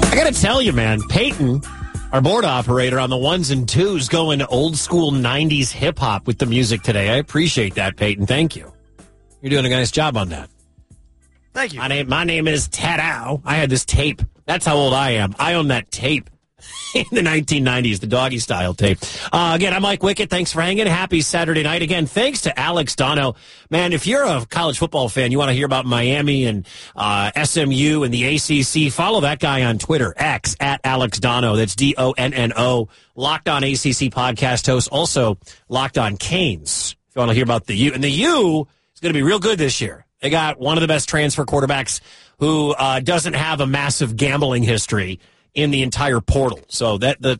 I got to tell you, man, Peyton, our board operator on the ones and twos, going old school 90s hip hop with the music today. I appreciate that, Peyton. Thank you. You're doing a nice job on that. Thank you. My name is Tadao. I had this tape. That's how old I am. I own that tape in the 1990s, the doggy style tape. Again, I'm Mike Wickett. Thanks for hanging. Happy Saturday night. Again, thanks to Alex Dono. Man, if you're a college football fan, you want to hear about Miami and SMU and the ACC, follow that guy on Twitter, X, at Alex Dono. That's Donno. Locked On ACC podcast host. Also, Locked On Canes. If you want to hear about the U. And the U is going to be real good this year. They got one of the best transfer quarterbacks who doesn't have a massive gambling history in the entire portal. So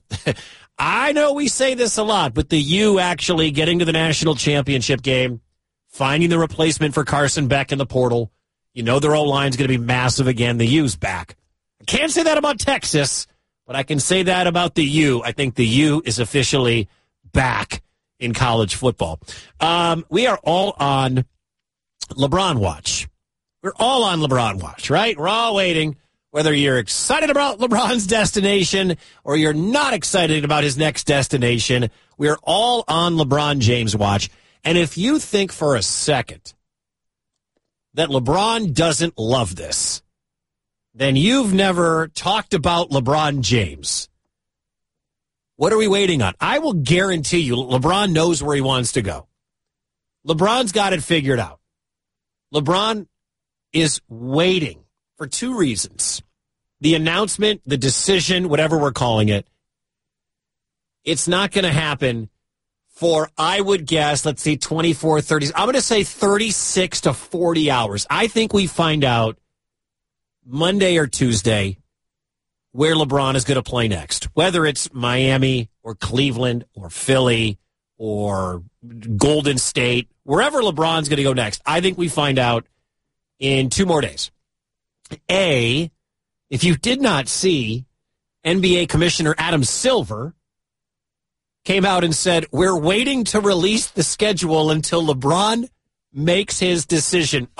I know we say this a lot, but the U actually getting to the national championship game, finding the replacement for Carson Beck in the portal. You know their O-line's going to be massive again. The U's back. I can't say that about Texas, but I can say that about the U. I think the U is officially back in college football. We are all on LeBron watch. We're all on LeBron watch, right? We're all waiting. Whether you're excited about LeBron's destination or you're not excited about his next destination, we're all on LeBron James watch. And if you think for a second that LeBron doesn't love this, then you've never talked about LeBron James. What are we waiting on? I will guarantee you LeBron knows where he wants to go. LeBron's got it figured out. LeBron is waiting for two reasons. The announcement, the decision, whatever we're calling it, it's not going to happen for, I would guess, let's see, 24, 30. I'm going to say 36 to 40 hours. I think we find out Monday or Tuesday where LeBron is going to play next, whether it's Miami or Cleveland or Philly or Golden State, wherever LeBron's going to go next. I think we find out in 2 more days. If you did not see, NBA Commissioner Adam Silver came out and said, we're waiting to release the schedule until LeBron makes his decision.